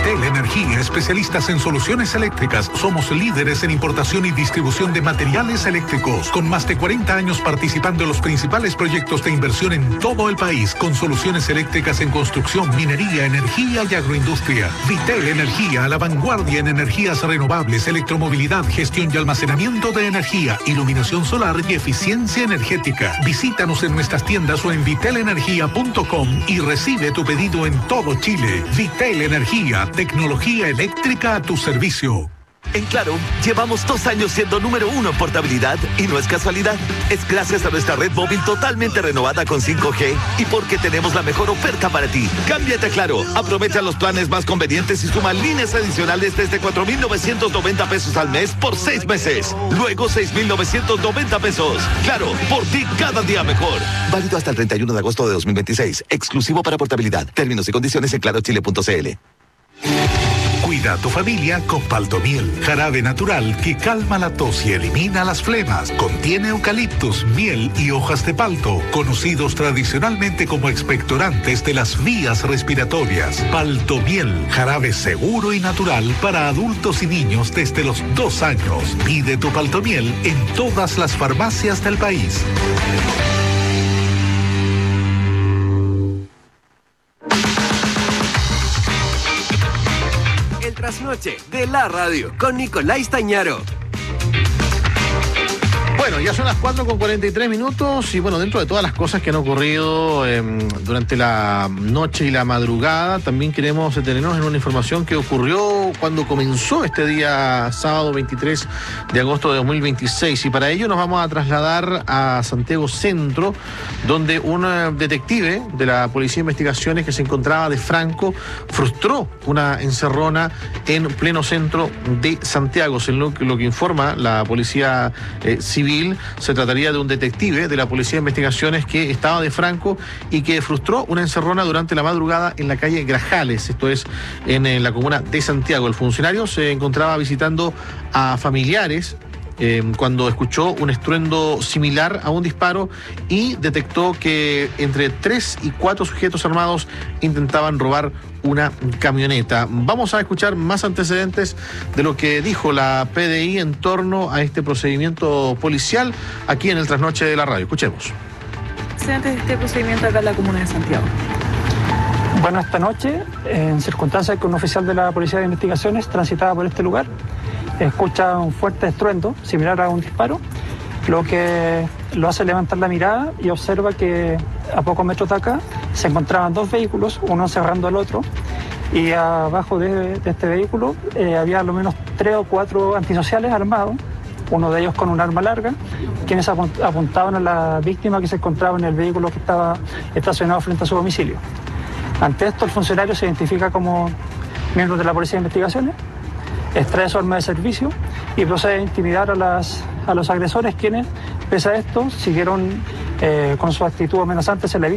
Vitel Energía, especialistas en soluciones eléctricas. Somos líderes en importación y distribución de materiales eléctricos, con más de 40 años participando en los principales proyectos de inversión en todo el país, con soluciones eléctricas en construcción, minería, energía y agroindustria. Vitel Energía, a la vanguardia en energías renovables, electromovilidad, gestión y almacenamiento de energía, iluminación solar y eficiencia energética. Visítanos en nuestras tiendas o en vitelenergia.com y recibe tu pedido en todo Chile. Vitel Energía, tecnología eléctrica a tu servicio. En Claro, llevamos 2 años siendo número 1 en portabilidad y no es casualidad. Es gracias a nuestra red móvil totalmente renovada con 5G y porque tenemos la mejor oferta para ti. Cámbiate a Claro, aprovecha los planes más convenientes y suma líneas adicionales desde 4,990 pesos al mes por 6 meses. Luego 6,990 pesos. Claro, por ti cada día mejor. Válido hasta el 31 de agosto de 2026. Exclusivo para portabilidad. Términos y condiciones en clarochile.cl. Cuida a tu familia con Paltomiel, jarabe natural que calma la tos y elimina las flemas. Contiene eucaliptus, miel y hojas de palto, conocidos tradicionalmente como expectorantes de las vías respiratorias. Paltomiel, jarabe seguro y natural para adultos y niños desde los 2 años. Pide tu Paltomiel en todas las farmacias del país. Trasnoche de la radio con Nicolás Tañaro. Bueno, ya son las 4:43 y bueno, dentro de todas las cosas que han ocurrido durante la noche y la madrugada, también queremos detenernos en una información que ocurrió cuando comenzó este día sábado 23 de agosto de 2026 y para ello nos vamos a trasladar a Santiago Centro, donde un detective de la Policía de Investigaciones que se encontraba de franco frustró una encerrona en pleno centro de Santiago. Según lo que informa la Policía Civil, se trataría de un detective de la Policía de Investigaciones que estaba de franco y que frustró una encerrona durante la madrugada en la calle Grajales, esto es en la comuna de Santiago. El funcionario se encontraba visitando a familiares cuando escuchó un estruendo similar a un disparo y detectó que entre 3 y 4 sujetos armados intentaban robar una camioneta. Vamos a escuchar más antecedentes de lo que dijo la PDI en torno a este procedimiento policial aquí en el Trasnoche de la radio. Escuchemos. Antecedentes de este procedimiento acá en la comuna de Santiago. Bueno, esta noche, en circunstancias que un oficial de la Policía de Investigaciones transitaba por este lugar, escucha un fuerte estruendo similar a un disparo, lo que lo hace levantar la mirada y observa que a pocos metros de acá se encontraban 2 vehículos, uno cerrando al otro, y abajo de este vehículo había al menos 3 o 4 antisociales armados, uno de ellos con un arma larga, quienes apuntaban a la víctima que se encontraba en el vehículo que estaba estacionado frente a su domicilio. Ante esto, el funcionario se identifica como miembro de la Policía de Investigaciones, extrae su arma de servicio y procede a intimidar a los agresores, quienes, pese a esto, siguieron con su actitud amenazante hacia la víctima.